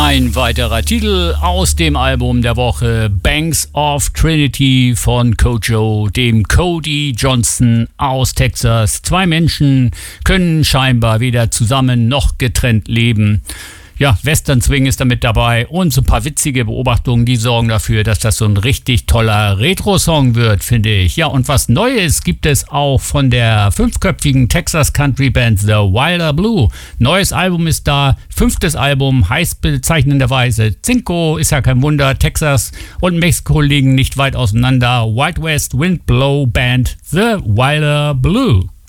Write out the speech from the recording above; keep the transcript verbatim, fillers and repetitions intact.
Ein weiterer Titel aus dem Album der Woche, Banks of Trinity von Kojo, dem Cody Johnson aus Texas. Zwei Menschen können scheinbar weder zusammen noch getrennt leben. Ja, Western Swing ist damit dabei und so ein paar witzige Beobachtungen, die sorgen dafür, dass das so ein richtig toller Retro-Song wird, finde ich. Ja, und was Neues gibt es auch von der fünfköpfigen Texas Country Band The Wilder Blue. Neues Album ist da, fünftes Album, heißt bezeichnenderweise Cinco, ist ja kein Wunder, Texas und Mexiko liegen nicht weit auseinander. White West Windblow Band The Wilder Blue.